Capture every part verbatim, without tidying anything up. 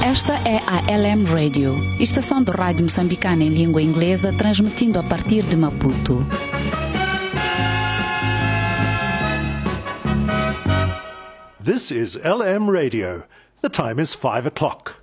Esta é a L M Radio, estação de rádio moçambicana em língua inglesa, transmitindo a partir de Maputo. This is L M Radio. The time is five o'clock.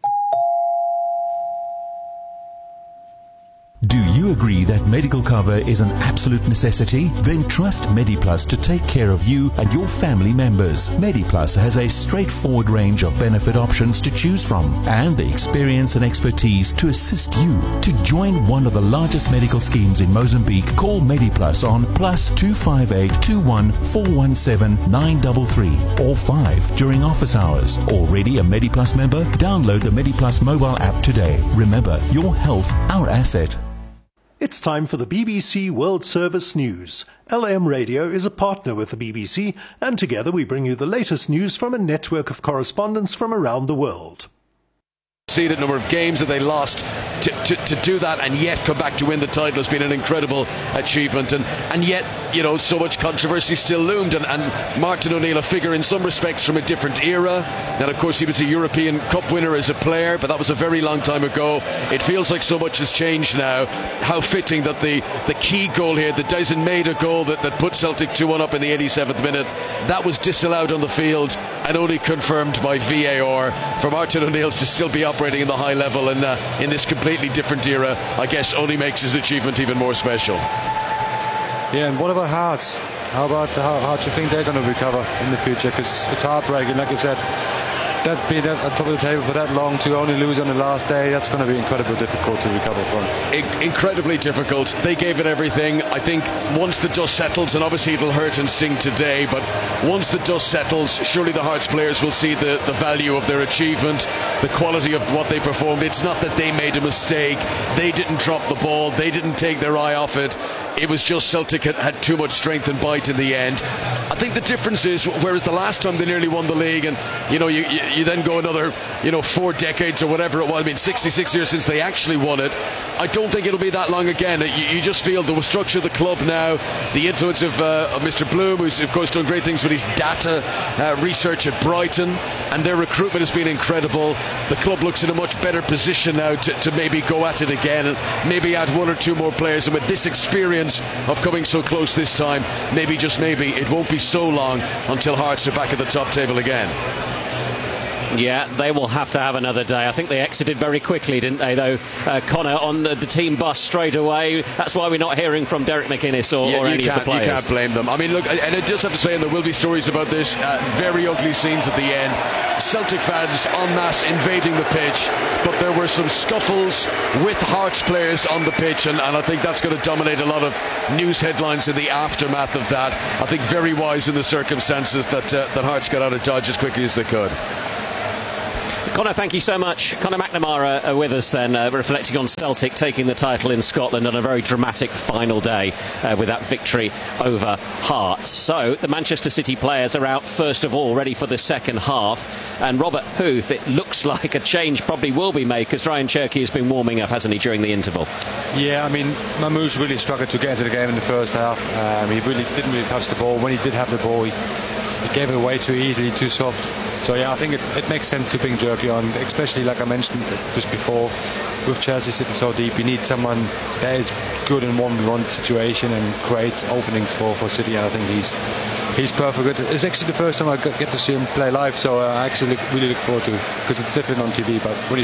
Do you agree that medical cover is an absolute necessity? Then trust MediPlus to take care of you and your family members. MediPlus has a straightforward range of benefit options to choose from and the experience and expertise to assist you. To join one of the largest medical schemes in Mozambique, call MediPlus on plus two five eight two one four one seven nine three three or five during office hours. Already a MediPlus member? Download the MediPlus mobile app today. Remember, your health, our asset. It's time for the B B C World Service News. L M Radio is a partner with the B B C, and together we bring you the latest news from a network of correspondents from around the world. See the number of games that they lost to, to, to do that and yet come back to win the title has been an incredible achievement, and, and yet, you know, so much controversy still loomed, and, and Martin O'Neill, a figure in some respects from a different era, and of course he was a European Cup winner as a player, but that was a very long time ago. It feels like so much has changed now. How fitting that the, the key goal here, the Dyson Maeda goal that, that put Celtic two one up in the eighty-seventh minute, that was disallowed on the field and only confirmed by V A R. For Martin O'Neill to still be operating in the high level and uh, in this completely different era, I guess only makes his achievement even more special. Yeah, and what about Hearts? How about how, how do you think they're going to recover in the future? Because it's heartbreaking, like I said, that being at the top of the table for that long to only lose on the last day, that's going to be incredibly difficult to recover from. In- incredibly difficult. They gave it everything. I think once the dust settles, and obviously it'll hurt and sting today, but once the dust settles, surely the Hearts players will see the, the value of their achievement, the quality of what they performed. It's not that they made a mistake. They didn't drop the ball. They didn't take their eye off it. It was just Celtic had, had too much strength and bite in the end. I think the difference is, whereas the last time they nearly won the league, and you know, you, you, you then go another, you know, four decades or whatever it was, I mean, sixty-six years since they actually won it. I don't think it'll be that long again. You, you just feel the structure of the club now, the influence of, uh, of Mister Bloom, who's of course done great things with his data uh, research at Brighton, and their recruitment has been incredible. The club looks in a much better position now to, to maybe go at it again and maybe add one or two more players, and with this experience of coming so close this time, maybe, just maybe, it won't be so long until Hearts are back at the top table again. Yeah, they will have to have another day. I think they exited very quickly, didn't they, though, uh, Connor, on the, the team bus straight away. That's why we're not hearing from Derek McInnes or, yeah, or any of the players. You can't blame them. I mean, look, and I just have to say, and there will be stories about this, uh, very ugly scenes at the end. Celtic fans en masse invading the pitch, but there were some scuffles with Hearts players on the pitch, and, and I think that's going to dominate a lot of news headlines in the aftermath of that. I think very wise in the circumstances that, uh, that Hearts got out of Dodge as quickly as they could. Connor, thank you so much. Connor McNamara uh, with us then, uh, reflecting on Celtic taking the title in Scotland on a very dramatic final day uh, with that victory over Hearts. So the Manchester City players are out first of all, ready for the second half. And Robert Huth, it looks like a change probably will be made, because Ryan Cherky has been warming up, hasn't he, during the interval? Yeah, I mean, Mamouche really struggled to get into the game in the first half. Um, he really didn't really touch the ball. When he did have the ball, he, he gave it away too easily, too soft. So yeah, I think it, it makes sense to bring Cherky on, especially like I mentioned just before, with Chelsea sitting so deep. You need someone that is good in one v one situation and creates openings for, for City, and I think he's he's perfect. It's actually the first time I get to see him play live, so I actually look, really look forward to it, because it's different on T V, but really